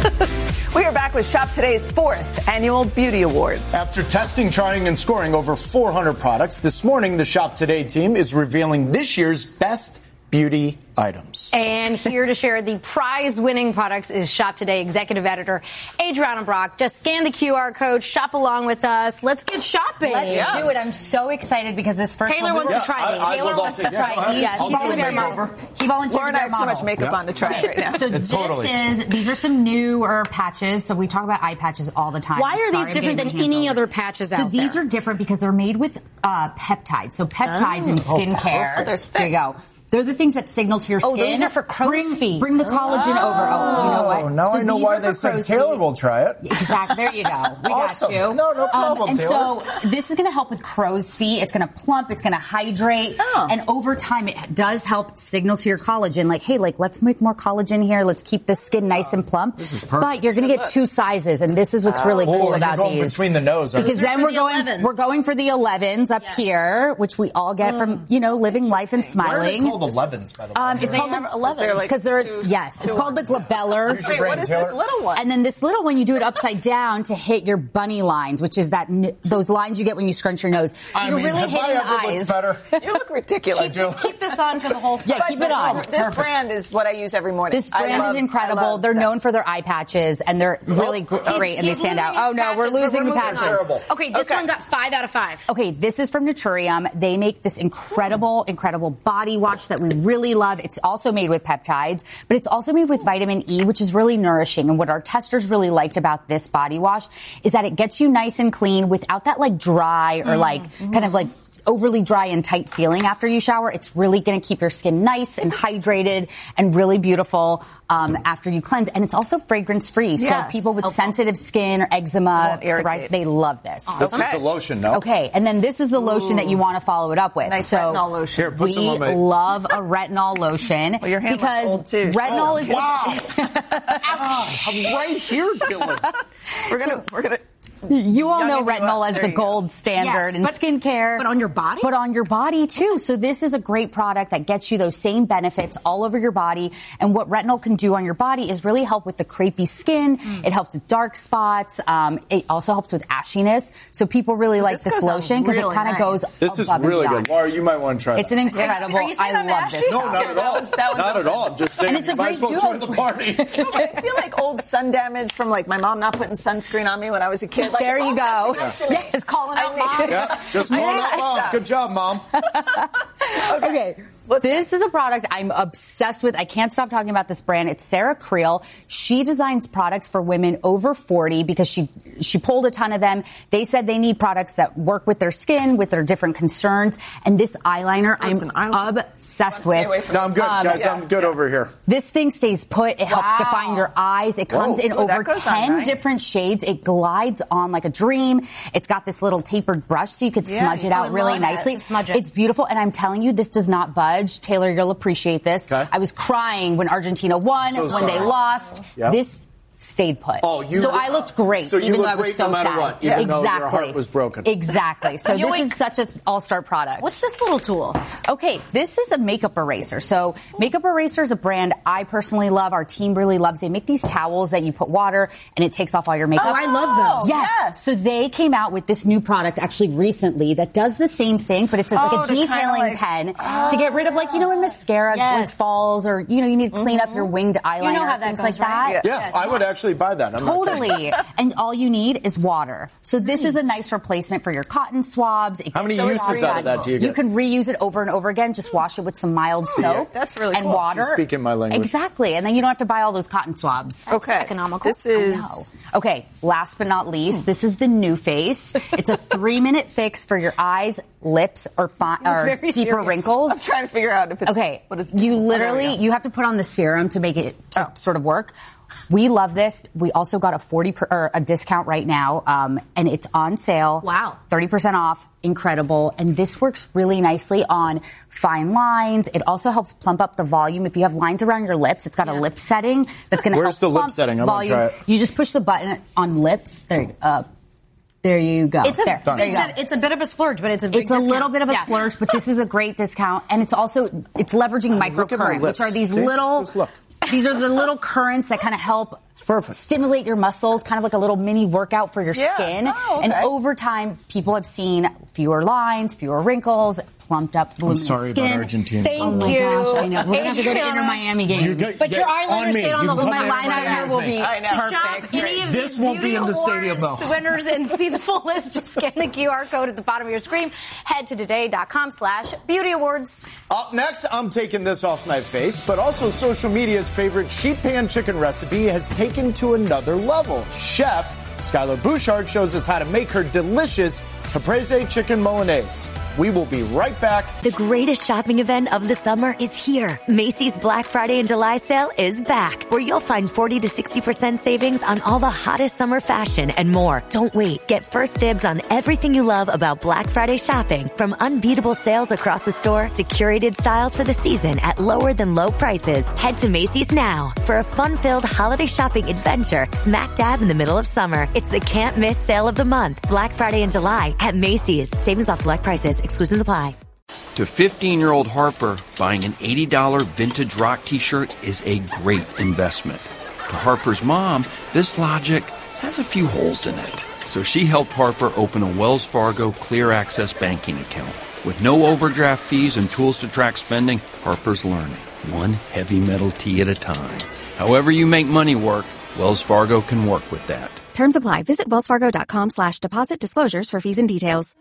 We are back with Shop Today's 4th Annual Beauty Awards. After testing, trying, and scoring over 400 products, this morning the Shop Today team is revealing this year's best beauty items. And here to share the prize-winning products is Shop Today executive editor Adriana Brock. Just scan the QR code, shop along with us. Let's get shopping. Let's do it. I'm so excited because this first Taylor wants to try these. Taylor wants to try these. Yes, He volunteered Laura and I to have too much makeup on to try it right now. So these are some newer patches. So we talk about eye patches all the time. Why are these different than any other patches out there? So these are different because they're made with peptides. So peptides in skincare. There you go. They're the things that signal to your skin. Oh, those are for crow's feet. Bring the collagen over. Oh, you know what? Now I know why they said Taylor will try it. Exactly. There you go. We awesome. got you. No problem, and Taylor. so this is going to help with crow's feet. It's going to plump. It's going to hydrate. Oh. And over time, it does help signal to your collagen, like, hey, let's make more collagen here. Let's keep the skin nice and plump. This is perfect. But you're going to get 2 sizes, and this is what's really cool about you're going these. between the nose. Because then we're going for the 11s up here, which we all get from, living life and smiling. Why are they called 11s, by the way? It's called the 11s because it's called the Glabellar. Wait, what is this little one? And then this little one, you do it upside down to hit your bunny lines, which is those lines you get when you scrunch your nose. So you're really hitting the eyes. Better? You look ridiculous. Keep this on for the whole time. Yeah, keep it on. This brand is what I use every morning. This brand is incredible. They're known for their eye patches, and they're really great, and they stand out. Oh, no, we're losing the patches. Okay, this one got 5 out of 5. Okay, this is from Naturium. They make this incredible body wash that we really love. It's also made with peptides, but it's also made with vitamin E, which is really nourishing. And what our testers really liked about this body wash is that it gets you nice and clean without that dry or kind of overly dry and tight feeling after you shower. It's really going to keep your skin nice and hydrated and really beautiful after you cleanse. And it's also fragrance free. Yes. So people with sensitive skin or eczema, psoriasis, they love this. This is the lotion, no? Okay. And then this is the lotion that you want to follow it up with. Nice retinol lotion. Here, put some on my... love a retinol lotion. Well, your hand looks old too. Retinol is... Wow. I'm right here, Dylan. We're gonna... You all know retinol as the gold standard in skincare. But on your body? But on your body, too. So this is a great product that gets you those same benefits all over your body. And what retinol can do on your body is really help with the crepey skin. It helps with dark spots. It also helps with ashiness. So people really like this lotion because it kind of goes This is really good. Laura, you might want to try it. It's an incredible... I love this. No, not at all. Not at all. I'm just saying you might as well join the party. I feel like old sun damage from my mom not putting sunscreen on me when I was a kid. There you go. Just calling out mom. Yeah, just calling out mom. Good job, mom. Okay. This is a product I'm obsessed with. I can't stop talking about this brand. It's Sarah Creel. She designs products for women over 40 because she pulled a ton of them. They said they need products that work with their skin, with their different concerns. And this eyeliner, I'm obsessed with. No, I'm good, guys. I'm good over here. This thing stays put. It helps define your eyes. It comes in over 10 different shades. It glides on like a dream. It's got this little tapered brush so you could smudge it out really nicely. It's beautiful. And I'm telling you, this does not budge. Taylor, you'll appreciate this. Okay. I was crying when Argentina won, when they lost. Yep. This stayed put. So I looked great, even though I was so sad. What, even though your heart was broken. Exactly. So this is such an all-star product. What's this little tool? Okay, this is a makeup eraser. So Makeup Eraser is a brand I personally love. Our team really loves. They make these towels that you put water and it takes off all your makeup. Oh, I love those. Yes. So they came out with this new product actually recently that does the same thing, but it's like a detailing pen to get rid of when mascara falls or you need to clean up your winged eyeliner. You know how that things goes, like right? that. Yeah, I would actually buy that. I'm totally. And all you need is water. So this is a nice replacement for your cotton swabs. How many uses out of that do you get? You can reuse it over and over again. Just wash it with some mild soap. That's really and cool. water. She's speaking my language. Exactly. And then you don't have to buy all those cotton swabs. That's economical. This is... Okay, last but not least, this is the New Face. It's a 3-minute fix for your eyes, lips, or deeper wrinkles. I'm trying to figure out if it's what it's doing. You literally, you have to put on the serum to make it sort of work. We love this. We also got a discount right now, and it's on sale. Wow. 30% off. Incredible. And this works really nicely on fine lines. It also helps plump up the volume. If you have lines around your lips, it's got a lip setting that's going to help Where's the lip setting? I'm going to try it. You just push the button on lips. There you go. It's a bit of a splurge, but it's a little bit of a splurge, but this is a great discount. And it's leveraging microcurrent, which are these little... These are the little currents that kind of help It's perfect. Stimulate your muscles, kind of like a little mini workout for your skin. Oh, okay. And over time, people have seen fewer lines, fewer wrinkles, plumped up, voluminous I'm sorry skin. about Argentina. Thank Oh you. my gosh, I know. We're going to have to go to Inter Miami game. But your eyeliner stayed on the My eyeliner will be I know. To shop Perfect. any of This these won't be Beauty in the stadium, Awards though. winners and see the full list, just scan the QR code at the bottom of your screen. Head to today.com/Beauty Awards. Up next, I'm taking this off my face, but also social media's favorite sheet pan chicken recipe has taken to another level. Chef Skylar Bouchard shows us how to make her delicious caprese chicken Milanese. We will be right back. The greatest shopping event of the summer is here. Macy's Black Friday and July sale is back, where you'll find 40 to 60% savings on all the hottest summer fashion and more. Don't wait. Get first dibs on everything you love about Black Friday shopping, from unbeatable sales across the store to curated styles for the season at lower than low prices. Head to Macy's now for a fun-filled holiday shopping adventure smack dab in the middle of summer. It's the can't miss sale of the month. Black Friday and July at Macy's. Savings off select prices. Exclusions apply. To 15-year-old Harper, buying an $80 vintage rock t-shirt is a great investment. To Harper's mom, this logic has a few holes in it. So she helped Harper open a Wells Fargo Clear Access banking account. With no overdraft fees and tools to track spending, Harper's learning, one heavy metal tee at a time. However you make money work, Wells Fargo can work with that. Terms apply. Visit wellsfargo.com/deposit disclosures for fees and details.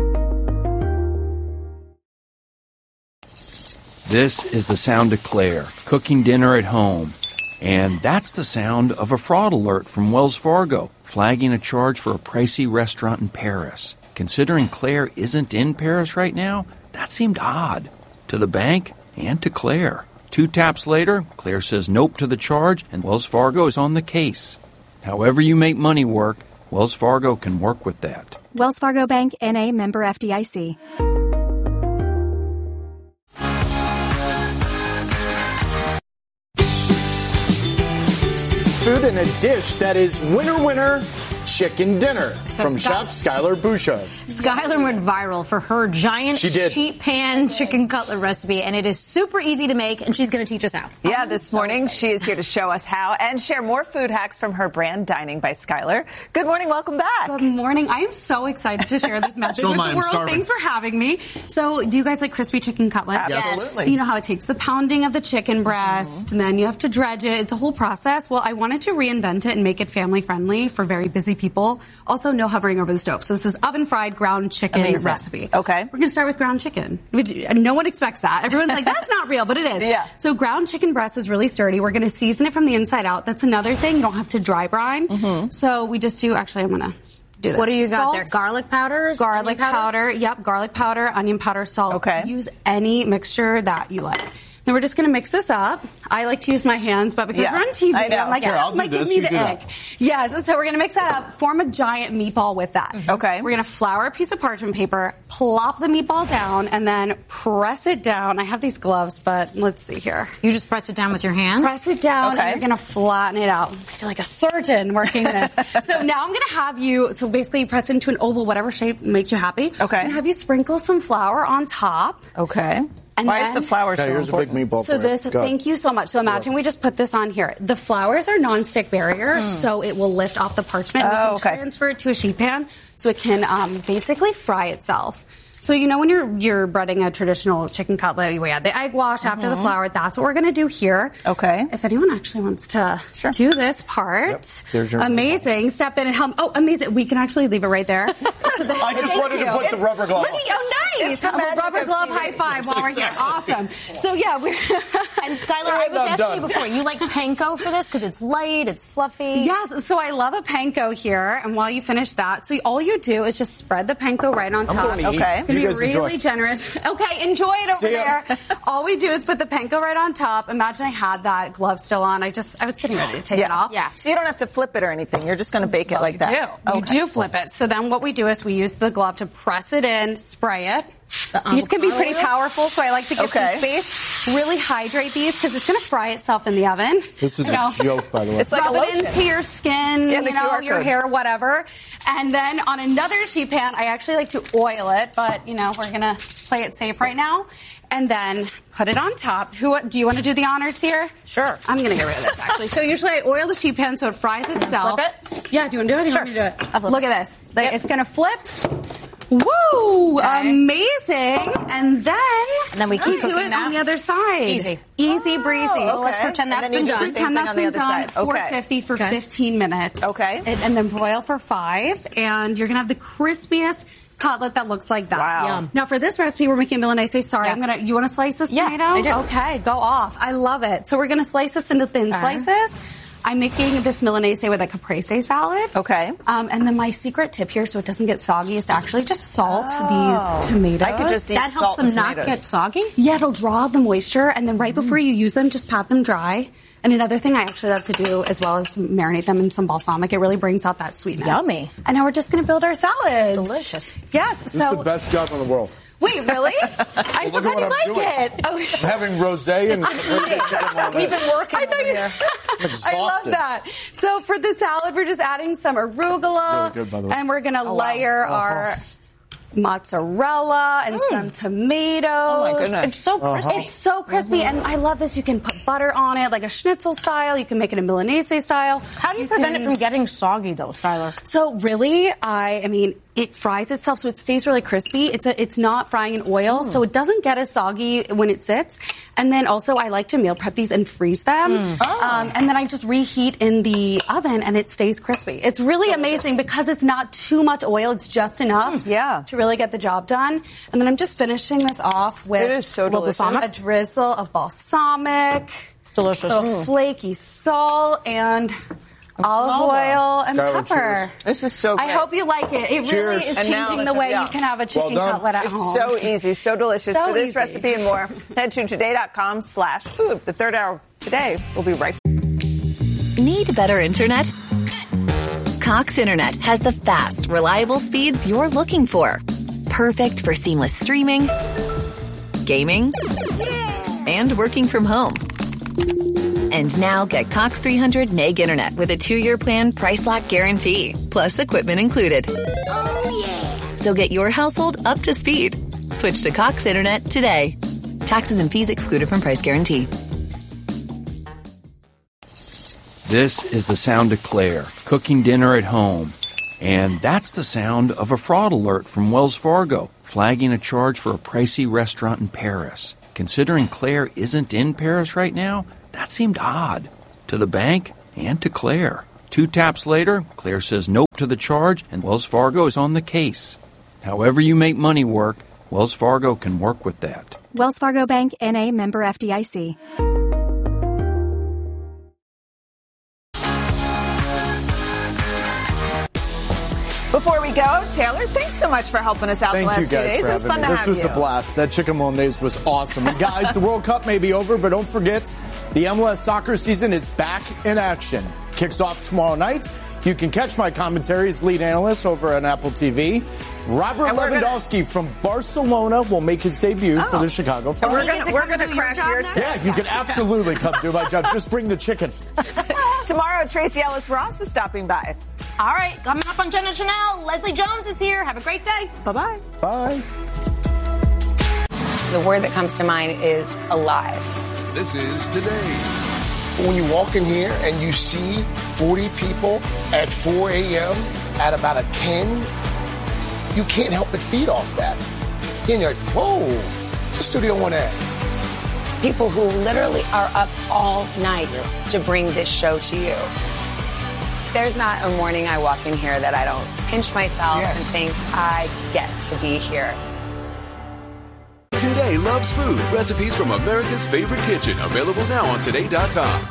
This is the sound of Claire, cooking dinner at home. And that's the sound of a fraud alert from Wells Fargo, flagging a charge for a pricey restaurant in Paris. Considering Claire isn't in Paris right now, that seemed odd. To the bank and to Claire. 2 taps later, Claire says nope to the charge, and Wells Fargo is on the case. However you make money work, Wells Fargo can work with that. Wells Fargo Bank, N.A., member FDIC. Food in a dish that is winner, chicken dinner from Scott- Chef Skylar Bouchard. Skylar went viral for her giant She did. sheet pan chicken cutlet recipe, and it is super easy to make, and she's going to teach us how. Yeah, this morning she is here to show us how and share more food hacks from her brand, Dining by Skylar. Good morning, welcome back. Good morning. I am so excited to share this message with the world. Thanks for having me. So, do you guys like crispy chicken cutlets? Absolutely. You know how it takes the pounding of the chicken breast, and then you have to dredge it. It's a whole process. Well, I wanted to reinvent it and make it family friendly for very busy people. Also, no hovering over the stove. So this is oven fried ground chicken recipe. Okay. We're going to start with ground chicken. No one expects that. Everyone's like, that's not real, but it is. Yeah. So ground chicken breast is really sturdy. We're going to season it from the inside out. That's another thing. You don't have to dry brine. So we just do, actually, I'm going to do this. What do you got Salt, there? Garlic powders? Garlic powder. Yep, garlic powder, onion powder, salt. Okay. Use any mixture that you like. Then we're just going to mix this up. I like to use my hands, but because Yeah, we're on TV, I know. I'm like, Here, I'll it do might give this, me you the do that. ick. Yes, so we're going to mix that up, form a giant meatball with that. Okay. We're going to flour a piece of parchment paper, plop the meatball down, and then press it down. I have these gloves, but let's see here. You just press it down with your hands? Press it down, Okay. and you're going to flatten it out. I feel like a surgeon working this. So now I'm going to have you, so basically you press it into an oval, whatever shape makes you happy. Okay. I'm going to have you sprinkle some flour on top. Okay. And Why then- is the flour so Here's important? a big meatball So for you. this, Go ahead. thank you so much. So imagine we just put this on here. The flours are non-stick barrier, so it will lift off the parchment. Oh, we can okay. transfer it to a sheet pan, so it can basically fry itself. So you know when you're breading a traditional chicken cutlet, you add the egg wash after the flour. That's what we're going to do here. Okay. If anyone actually wants to do this part, Yep. There's your- amazing. Step in and help. Oh, amazing. We can actually leave it right there. So the- I just thank wanted to you. put the rubber glove Look on. at- Oh, nice. It's the Have a magic rubber of glove TV. high five while we're here. Awesome. So yeah, we're And Skylar, I And was I'm asking done. you before, you like panko for this because it's light, it's fluffy. Yes, so I love a panko here, and while you finish that, so all you do is just spread the panko right on top. going to eat. Okay. Gonna You be guys really enjoy. generous. Okay, enjoy it over See ya. there. All we do is put the panko right on top. Imagine I had that glove still on. I was getting ready to take it off. Yeah. So you don't have to flip it or anything. You're just going to bake it like that. You do flip it. So then what we do is we use the glove to press it in, spray it. These can be pretty powerful, so I like to give Okay. some space. Really hydrate these because it's going to fry itself in the oven. This is You know? a joke, by the way. It's like Rub a it lotion. into your skin, Scan the you know, QR your code. hair, whatever. And then on another sheet pan, I actually like to oil it, but, you know, we're going to play it safe right now. And then put it on top. Do you want to do the honors here? Sure. I'm going to get rid of this, actually. So usually I oil the sheet pan so it fries itself. Flip it? Yeah, do you want to do it? Sure. Want me to do it? I'll flip Look it. at this. Yep. It's going to flip. Woo! Okay. Amazing. And then we keep do cooking it now? on the other side. Easy. Easy breezy. okay. Let's pretend that's And then been you do done. the same Pretend thing that's on the been other done. side. Okay. 450 for 15 minutes. Okay. And then broil for 5. And you're going to have the crispiest cutlet that looks like that. Wow. Yum. Now for this recipe, we're making Milanese. Sorry, Yeah. you want to slice this Yeah, tomato? I do. Okay, go off. I love it. So we're going to slice this into thin slices. I'm making this Milanese with a caprese salad. Okay. And then my secret tip here, so it doesn't get soggy, is to actually just salt these tomatoes. I could just eat That helps salt and them not tomatoes. get soggy? Yeah, it'll draw the moisture, and then right before you use them, just pat them dry. And another thing I actually love to do, as well as marinate them in some balsamic, it really brings out that sweetness. Yummy. And now we're just going to build our salads. Delicious. Yes. This is the best job in the world. Wait, really? I'm so look at glad you what I'm like doing. it. Oh. I'm having rosé and We've been working I thought over you. here. I'm exhausted. I love that. So for the salad, we're just adding some arugula, It's really good, by the way. and we're going to layer our mozzarella and some tomatoes. Oh, my goodness. It's so crispy. It's so crispy, and I love this. You can put butter on it, like a schnitzel style. You can make it a Milanese style. How do you prevent it from getting soggy, though, Skylar? So really, I mean, it fries itself, so it stays really crispy. It's not frying in oil, so it doesn't get as soggy when it sits. And then also, I like to meal prep these and freeze them. And then I just reheat in the oven, and it stays crispy. It's really amazing because it's not too much oil. It's just enough to really get the job done. And then I'm just finishing this off with It is so delicious. a drizzle of balsamic, Delicious. little flaky salt, and olive oil and Skylar, pepper. cheers. This is so good. I hope you like it. It really Cheers. is And now changing the this way is- yeah. you can have a chicken Well done. cutlet at It's home. so easy, so delicious. So For this easy. recipe and more, head to today.com/food. The third hour today will be right. Need better internet? Cox Internet has the fast, reliable speeds you're looking for. Perfect for seamless streaming, gaming, and working from home. And now get Cox 300 meg internet with a 2-year plan price lock guarantee, plus equipment included. Oh, yeah. So get your household up to speed. Switch to Cox Internet today. Taxes and fees excluded from price guarantee. This is the sound of Claire, cooking dinner at home. And that's the sound of a fraud alert from Wells Fargo, flagging a charge for a pricey restaurant in Paris. Considering Claire isn't in Paris right now, that seemed odd. To the bank and to Claire. 2 taps later, Claire says nope to the charge, and Wells Fargo is on the case. However you make money work, Wells Fargo can work with that. Wells Fargo Bank, N.A., member FDIC. Before we go, Taylor, thanks so much for helping us out the Thank last you few guys days. for It was having fun me. to This have was you. a blast. That chicken Milanese was awesome. And guys, the World Cup may be over, but don't forget, the MLS soccer season is back in action. Kicks off tomorrow night. You can catch my commentary as lead analyst over on Apple TV. Robert And we're Lewandowski from Barcelona will make his debut for the Chicago Fire. We're gonna crash yours. Yeah, you can absolutely come do my job. Just bring the chicken. Tomorrow, Tracy Ellis Ross is stopping by. All right, coming up on Jenna Chanel, Leslie Jones is here. Have a great day. Bye-bye. Bye. The word that comes to mind is alive. This is Today. When you walk in here and you see 40 people at 4 a.m. at about a 10, you can't help but feed off that. And you're like, whoa, it's a Studio One ad. People who literally are up all night to bring this show to you. There's not a morning I walk in here that I don't pinch myself and think, I get to be here. Today loves food. Recipes from America's favorite kitchen. Available now on Today.com.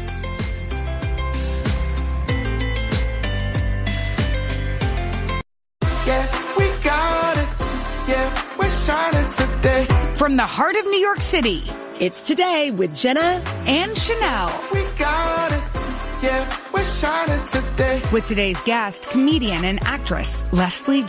Yeah, we got it. Yeah, we're shining today. From the heart of New York City, it's Today with Jenna and Chanel. We got it. Yeah, we're shining today. With today's guest, comedian and actress Leslie